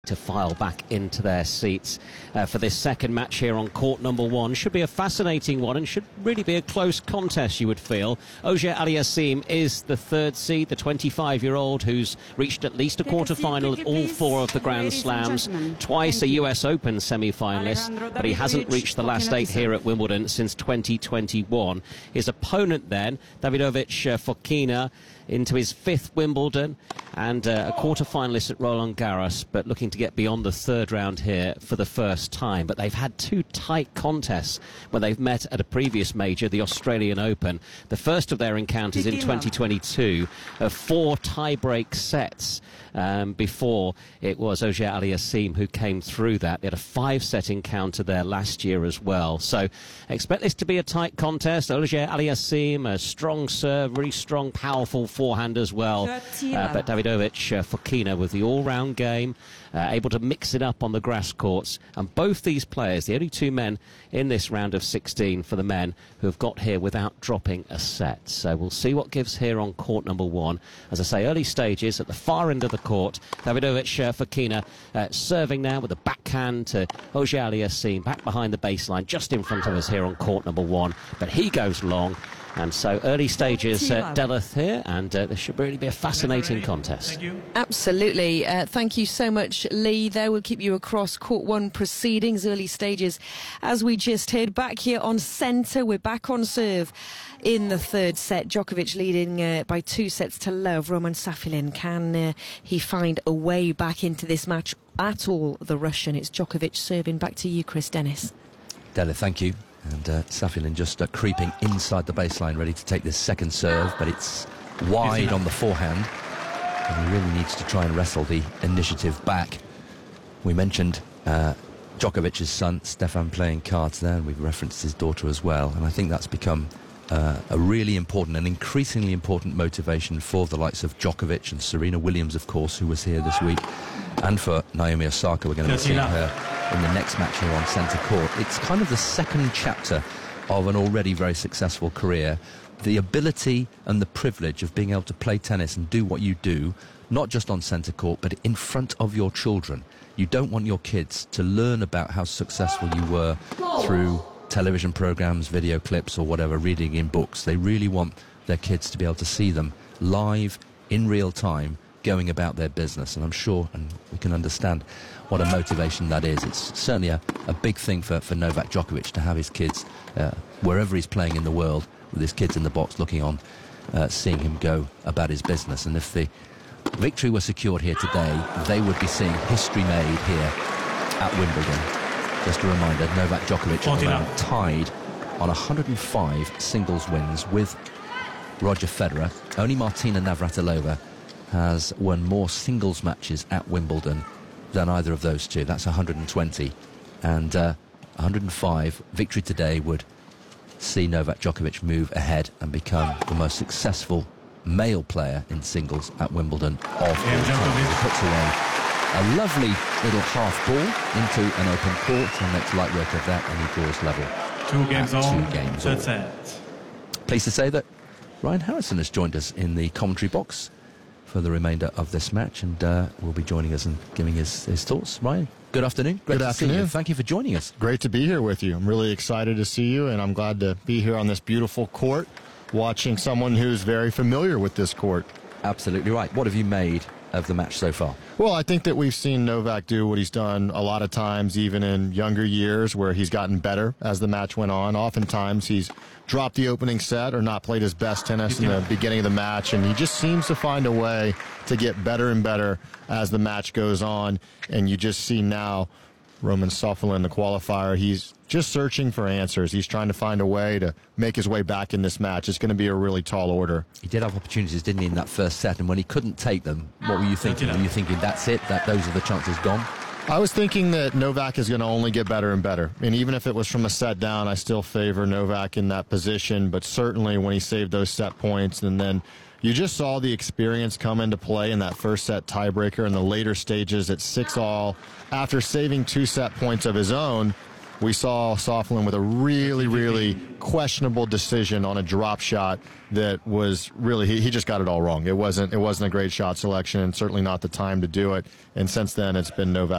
to file back into their seats for this second match here on court number one. Should be a fascinating one and should really be a close contest, you would feel. Auger Aliassime is the third seed, the 25-year-old who's reached at least a quarter-final at all four of the Grand Slams, twice a US Open semi-finalist, but he hasn't reached the last eight here at Wimbledon since 2021. His opponent then, Davidovich Fokina, into his fifth Wimbledon and a quarter-finalist at Roland Garros, but looking to get beyond the third round here for the first time. But they've had two tight contests when they've met at a previous major, the Australian Open. The first of their encounters in 2022 of four tie-break sets before it was Auger Aliassime who came through that. They had a five-set encounter there last year as well. So expect this to be a tight contest. Auger Aliassime, a strong serve, really strong, powerful forehand as well. But Davidovich Fokina with the all-round game, able to mix it up on the grass courts. And both these players, the only two men in this round of 16 for the men who have got here without dropping a set. So we'll see what gives here on court number one. As I say, early stages at the far end of the court. Davidovich Fokina serving now with a backhand to Auger Aliassime, back behind the baseline, just in front of us here on court number one. But he goes long. And so early stages Deleth here, and this should really be a fascinating contest. Absolutely. Thank you so much, Lee. There, we'll keep you across court one proceedings, early stages. As we just heard, back here on centre, we're back on serve in the third set. Djokovic leading by 2-0 Roman Safilin. Can he find a way back into this match at all, the Russian? It's Djokovic serving. Back to you, Chris Dennis. Della, thank you. And Safilin just creeping inside the baseline, ready to take this second serve, but it's wide on the forehand, and he really needs to try and wrestle the initiative back. We mentioned Djokovic's son, Stefan, playing cards there, and we've referenced his daughter as well, and I think that's become a really important and increasingly important motivation for the likes of Djokovic and Serena Williams, of course, who was here this week, and for Naomi Osaka. We're going to be seeing her in the next match here on centre court. It's kind of the second chapter of an already very successful career. The ability and the privilege of being able to play tennis and do what you do, not just on centre court, but in front of your children. You don't want your kids to learn about how successful you were through television programmes, video clips or whatever, reading in books. They really want their kids to be able to see them live, in real time, going about their business. And I'm sure, and we can understand what a motivation that is. It's certainly a big thing for Novak Djokovic to have his kids, wherever he's playing in the world, with his kids in the box looking on, seeing him go about his business. And if the victory were secured here today, they would be seeing history made here at Wimbledon. Just a reminder, Novak Djokovic at the moment tied on 105 singles wins with Roger Federer. Only Martina Navratilova has won more singles matches at Wimbledon than either of those two. That's 120. And 105 victory today would see Novak Djokovic move ahead and become the most successful male player in singles at Wimbledon of all time. He puts away a lovely little half ball into an open court and makes light work of that, and he draws level. 2 games on. 2 games That's all. it. Pleased to say that Ryan Harrison has joined us in the commentary box for the remainder of this match, and will be joining us and giving his thoughts. Ryan, good afternoon. Great to see you. Thank you for joining us. Great to be here with you. I'm really excited to see you, and I'm glad to be here on this beautiful court, watching someone who's very familiar with this court. Absolutely right. What have you made of the match so far? Well, I think that we've seen Novak do what he's done a lot of times, even in younger years, where he's gotten better as the match went on. Oftentimes he's dropped the opening set or not played his best tennis in the beginning of the match, and he just seems to find a way to get better and better as the match goes on. And you just see now Roman Safilin, the qualifier, he's just searching for answers. He's trying to find a way to make his way back in this match. It's going to be a really tall order. He did have opportunities, didn't he, in that first set? And when he couldn't take them, what were you thinking? Were you thinking, that's it, that those are the chances gone? I was thinking that Novak is going to only get better and better. And even if it was from a set down, I still favor Novak in that position. But certainly when he saved those set points, and then you just saw the experience come into play in that first set tiebreaker in the later stages at 6-all. After saving 2 set points of his own, we saw Safilin with a really, really questionable decision on a drop shot that was really, he just got it all wrong. It wasn't a great shot selection, and certainly not the time to do it. And since then, it's been Novak